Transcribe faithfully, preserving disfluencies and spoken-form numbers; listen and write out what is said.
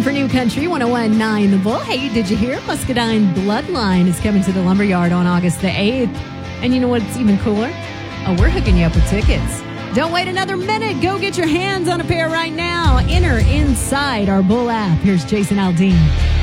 for New Country one oh one point nine The Bull. Hey, did you hear? Muscadine Bloodline is coming to the Lumberyard on August the eighth. And you know what's even cooler? Oh, we're hooking you up with tickets. Don't wait another minute. Go get your hands on a pair right now. Enter inside our Bull app. Here's Jason Aldean.